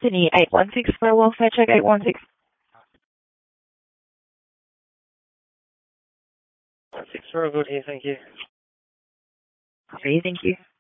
Sydney 816 for a welfare check 816. 6 for a good here, thank you. Copy, thank you.